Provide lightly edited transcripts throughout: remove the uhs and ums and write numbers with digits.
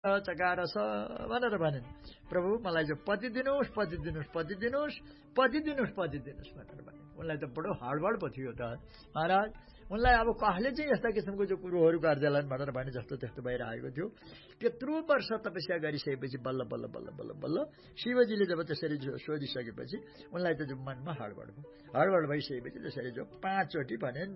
चकाएर भनेर भनिन्। प्रभु मलाई जो पति दिनुहोस् पति दिनुहोस् पति दिनुहोस् पति दिनुहोस् पति दिनुहोस् भनेर भनिन्। उनलाई त बडो हडबड पो थियो त महाराज। उनलाई अब कसले चाहिँ यस्ता किसिमको जो कुरोहरू गर्दैलान् भनेर भने जस्तो त्यस्तो भइरहेको थियो। त्यत्रो वर्ष तपस्या गरिसकेपछि बल्ल बल्ल बल्ल बल्ल बल्ल शिवजीले जब त्यसरी सोधिसकेपछि उनलाई त जो मनमा हडबड भयो। हडबड भइसकेपछि त्यसरी जो 5 चोटि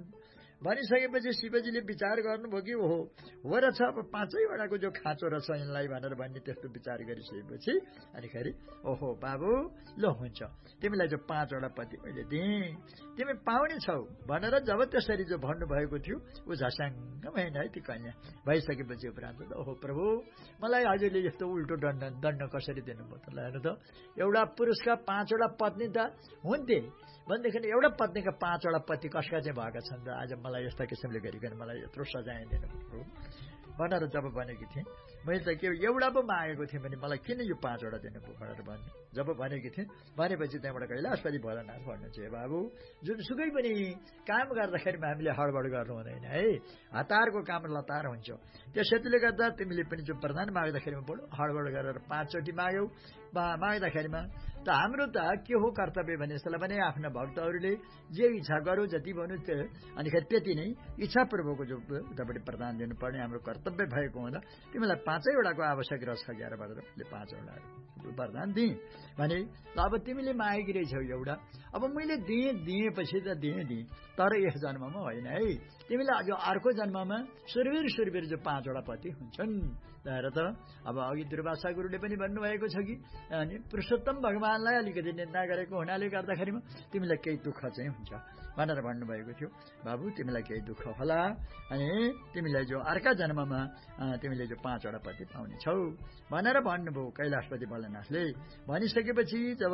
भनिसकेपछि शिवजीले विचार गर्नुभयो कि ओहो हो रहेछ अब 5वटाको जो खाँचो रहेछ यिनलाई भनेर भन्ने त्यस्तो विचार गरिसकेपछि अनिखेरि ओहो बाबु ल हुन्छ तिमीलाई जो 5वटा पति मैले दिएँ तिमी पाउने छौ भनेर जब त्यसरी जो भन्नुभएको थियो ऊ झस्याङ्ग भएन है ती कन्या। भइसकेपछि उपरान्त ओहो प्रभु मलाई हजुरले यस्तो उल्टो दण्ड कसरी दिनुभयो त। हेर्नु त एउटा पुरुषका 5वटा पत्नी त हुन्थे भनेदेखि एउटा पत्नीका 5वटा पति कसका चाहिँ भएका छन् त। आज मलाई यस्ता किसिमले गरिकन मलाई यत्रो सजाय दिनुभयो भनेर जब भनेकी थिएँ मैले त के एउटा पो मागेको थिएँ भने मलाई किन यो 5वटा दिनुभयो भनेर भन्ने जब भनेकी थिएँ। भनेपछि त्यहाँबाट कैलाशपति भोलानाथ भन्नु चाहिँ बाबु जुनसुकै पनि काम गर्दाखेरिमा हामीले हडबड गर्नु हुँदैन है। हतारको काम लतार हुन्छ। त्यसैले गर्दा तिमीले पनि जो वरदान माग्दाखेरिमा बडो हडबड गरेर 5 चोटि माग्यौ माग्दाखेरिमा त हाम्रो त के हो कर्तव्य भने यसलाई भने आफ्ना भक्तहरूले जे इच्छा गरौँ जति भन्नु अनिखेरि त्यति नै इच्छापूर्वकको जो उतापट्टि प्रदान दिनुपर्ने हाम्रो कर्तव्य भएको हुँदा तिमीलाई 5वटाको आवश्यक रहेछ क्यार भनेर 5वटा वरदान दिएँ भने अब तिमीले मागेकी रहेछौ एउटा। अब मैले दिएपछि त दिएँ तर यस जन्ममा होइन है। तिमीलाई अझ अर्को जन्ममा सुरवीर जो 5वटा पति हुन्छन्। हेर त अब अघि दुर्वासा गुरुले पनि भन्नुभएको छ कि अनि पुरुषोत्तम भगवानलाई अलिकति निन्दा गरेको हुनाले गर्दाखेरिमा तिमीलाई केही दुःख चाहिँ हुन्छ भनेर भन्नुभएको थियो। बाबु तिमीलाई केही दुःख होला अनि तिमीलाई जो अर्का जन्ममा तिमीले जो 5वटा पति पाउने छौ भनेर भन्नुभयो कैलाशपति भोलेनाथले। भनिसकेपछि जब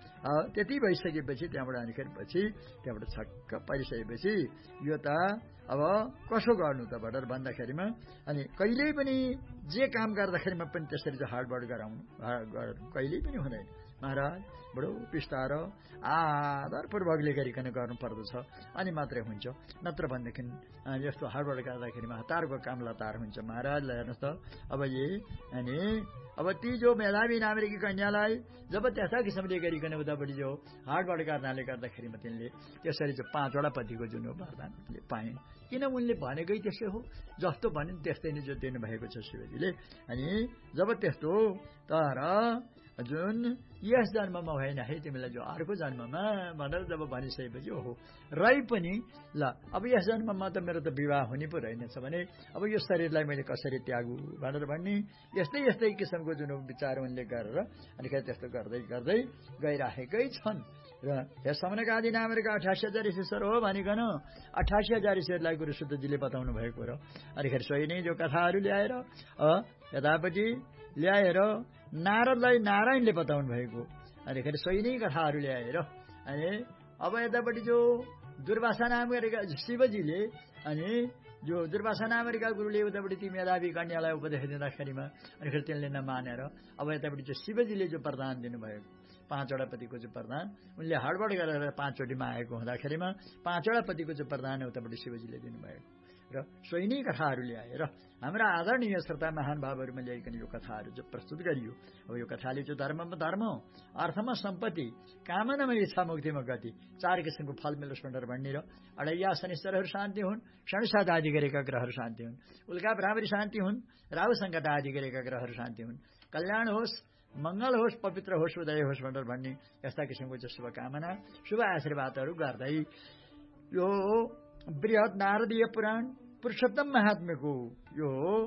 त्यति भइसकेपछि त्यहाँबाट अनिखेरपछि त्यहाँबाट छक्क परिसकेपछि यो त अब कसो गर्नु त भनेर भन्दाखेरिमा अनि कहिल्यै पनि जे काम गर्दाखेरिमा पनि त्यसरी चाहिँ हाडबड गराउनु कहिल्यै पनि हुँदैन महाराज। बडो बिस्तारो आदरपूर्वकले गरिकन गर्नुपर्दछ अनि मात्रै हुन्छ। नत्र भनेदेखि यस्तो हाडबड गर्दाखेरिमा हतारको काम लतार हुन्छ महाराज। हेर्नुहोस् त अब अनि अब ती जो मेधावी नागरिकी कन्यालाई जब त्यस्ता किसिमले गरिकन उतापट्टि जो हाडबड गर्नाले गर्दाखेरिमा तिनले त्यसरी चाहिँ 5वटा पतिको जुन वरदानले पाए किन उनले भनेकै त्यसै हो जस्तो भने त्यस्तै नै जो दिनुभएको छ शिवजीले। अनि जब त्यस्तो तर जुन यस जन्ममा होइन है तिमीलाई जो अर्को जन्ममा भनेर जब भनिसकेपछि ओहो रै पनि ल अब यस जन्ममा त मेरो त विवाह हुने पो रहेनछ भने अब यो शरीरलाई मैले कसरी त्यागु भनेर भन्ने यस्तै किसिमको जुन विचार उनले गरेर अनि त्यस्तो गर्दै गर्दै गइराखेकै छन्। र यस समनकादि नामका 88,000 ईश्वर हो भनिकन 88,000 ईश्वरलाई गुरु शुद्धजीले बताउनु भएको र अनिखेर सोही नै जो कथाहरू ल्याएर यतापट्टि ल्याएर नारदलाई नारायणले बताउनु भएको अनिखेर सोही नै कथाहरू ल्याएर अनि अब यतापट्टि जो दुर्वासा नाम गरेका शिवजीले अनि जो दुर्वासा नाम गरेका गुरुले उतापट्टि ती मेधावी कन्यालाई उपदेश दिँदाखेरिमा अनिखेर तिनले नमानेर अब यतापट्टि जो शिवजीले जो वरदान दिनुभएको 5वटा पतिको जो वरदान उनले हडबड गरेर 5 चोटि मागेको हुँदाखेरिमा 5वटा पतिको जो वरदान उतापट्टि शिवजीले दिनुभएको र सोही नै कथाहरू ल्याएर हाम्रा आदरणीय श्रोता महानुभावहरूमा ल्याइकन यो कथाहरू जो प्रस्तुत गरियो। अब यो कथाले जो धर्ममा धर्म अर्थमा सम्पत्ति कामनामा इच्छा मुक्तिमा गति 4 किसिमको फल मिलोस् भनेर भन्ने र अडैया शनिश्चरहरू शान्ति हुन् षणसाद आदि गरेका ग्रहहरू शान्ति हुन् उल्का भ्रामरी शान्ति हुन् राहु सङ्कट आदि गरेका ग्रहहरू शान्ति हुन् कल्याण होस् मंगल होस् पवित्र होस् उदय होस् भनेर भन्ने यस्ता किसिमको जो शुभकामना शुभ आशीर्वादहरू गर्दै यो बृहत नारदीय पुराण पुरुषोत्तम महात्म्यको यो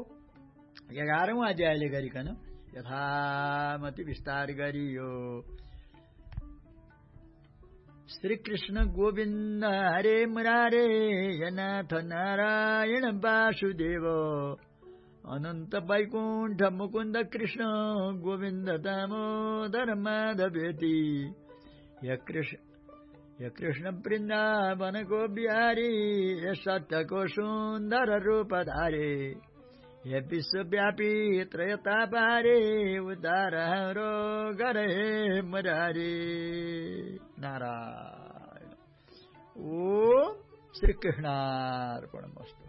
11औं अध्यायले गरिकन यथामति विस्तार गरियो। श्री कृष्ण गोविन्द हरे मुरारे नाथ नारायण वासुदेव अनन्त वैकुण्ठ मुकुन्द कृष्ण गोविन्द दामोदर माधवेति य कृष्ण वृन्दावन को बिहारी य सत्य को सुन्दर रूप धारे य विश्वव्यापी त्रयतापारे उद्धार हाम्रो गरे मुरारी। नारायण। ओम श्री कृष्णार्पणमस्तु।